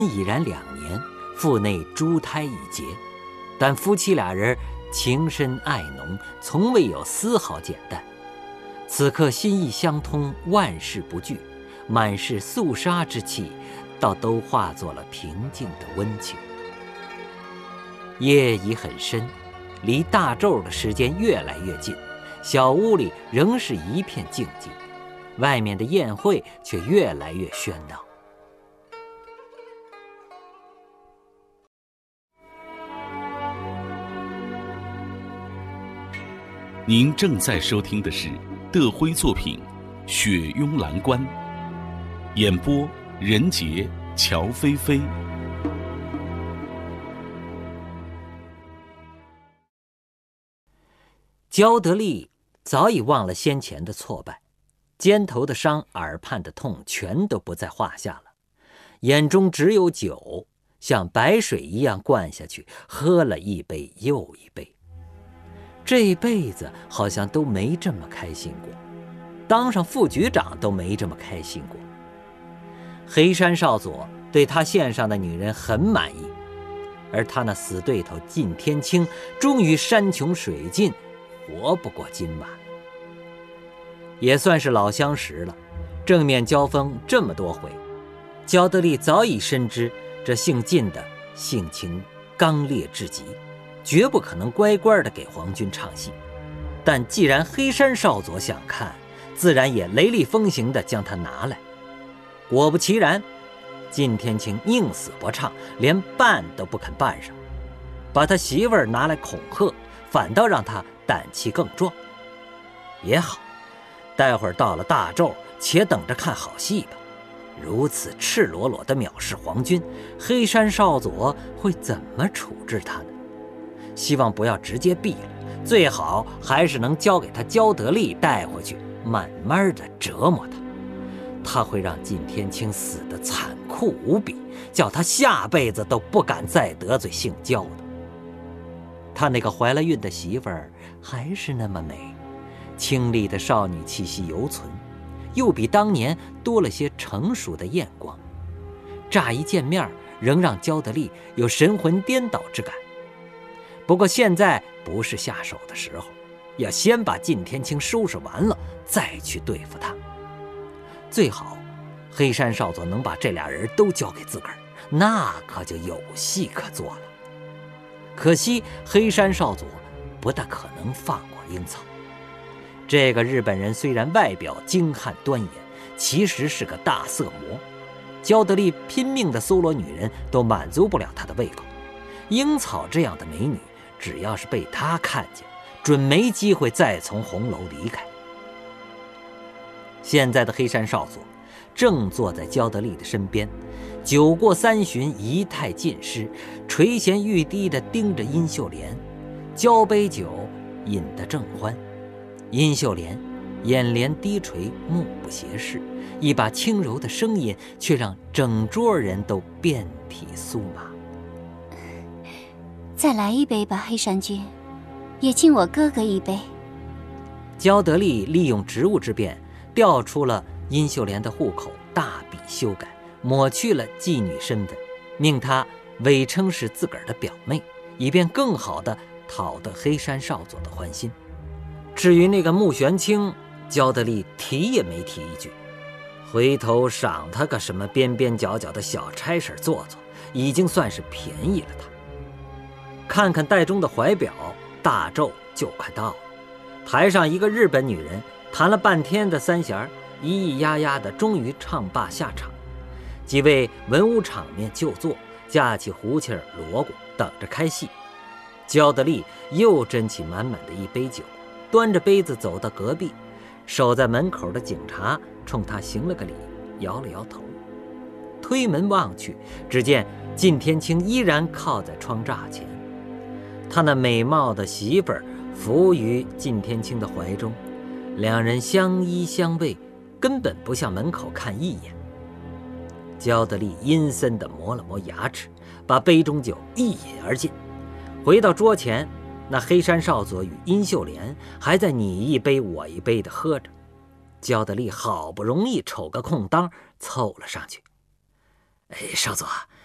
已然2年，腹内珠胎已结，但夫妻俩人情深爱浓，从未有丝毫减淡。此刻心意相通，万事不惧，满是肃杀之气，倒都化作了平静的温情。夜已很深，离大昼的时间越来越近，小屋里仍是一片静寂，外面的宴会却越来越喧闹。 您正在收听的是德辉作品《雪拥蓝关》，演播任杰、乔菲菲。 焦德利早已忘了先前的挫败，肩头的伤、耳畔的痛全都不在话下了，眼中只有酒，像白水一样灌下去，喝了一杯又一杯。这一辈子好像都没这么开心过，当上副局长都没这么开心过。黑山少佐对他线上的女人很满意，而他那死对头靳天青终于山穷水尽，活不过今晚。也算是老相识了，正面交锋这么多回，焦德利早已深知这姓靳的性情刚烈至极，绝不可能乖乖地给皇军唱戏。但既然黑山少佐想看，自然也雷厉风行地将他拿来。果不其然，靳天青宁死不唱，连扮都不肯扮上，把他媳妇儿拿来恐吓，反倒让他胆气更壮。也好，待会儿到了大昼，且等着看好戏吧。如此赤裸裸地藐视皇军，黑山少佐会怎么处置他呢？希望不要直接毙了，最好还是能交给他焦德利带回去，慢慢地折磨他。他会让靳天青死得残酷无比，叫他下辈子都不敢再得罪姓焦的。他那个怀了孕的媳妇儿还是那么美，清丽的少女气息犹存，又比当年多了些成熟的艳光。乍一见面，仍让焦德利有神魂颠倒之感。不过现在不是下手的时候，要先把靳天青收拾完了，再去对付他。最好黑山少佐能把这俩人都交给自个儿，那可就有戏可做了。可惜黑山少佐不大可能放过樱草。这个日本人虽然外表精悍端严，其实是个大色魔。焦德利拼命的搜罗女人，都满足不了他的胃口。樱草这样的美女，只要是被他看见，准没机会再从红楼离开。现在的黑山少佐正坐在焦德利的身边，酒过3巡，仪态尽失，垂涎欲滴地盯着殷秀莲，交杯酒饮得正欢。殷秀莲眼帘低垂，目不斜视，一把轻柔的声音却让整桌人都遍体酥麻。 再来一杯吧，黑山君，也敬我哥哥一杯。 焦德利利用职务之便，调出了殷秀莲的户口，大笔修改，抹去了妓女身份，命她伪称是自个儿的表妹，以便更好地讨得黑山少佐的欢心。至于那个穆玄清，焦德利提也没提一句，回头赏他个什么边边角角的小差事做做，已经算是便宜了他。看看袋中的怀表，大昼就快到了。台上一个日本女人弹了半天的三弦，咿咿呀呀的，终于唱罢下场。几位文武场面就坐，架起胡琴锣鼓，等着开戏。焦德利又斟起满满的一杯酒，端着杯子走到隔壁，守在门口的警察冲他行了个礼，摇了摇头。推门望去，只见靳天青依然靠在窗栅前，他那美貌的媳妇儿伏于靳天青的怀中，两人相依相偎，根本不向门口看一眼。焦德利阴森地磨了磨牙齿，把杯中酒一饮而尽。回到桌前，那黑山少佐与殷秀莲还在你一杯我一杯地喝着。焦德利好不容易瞅个空当，凑了上去：“少佐，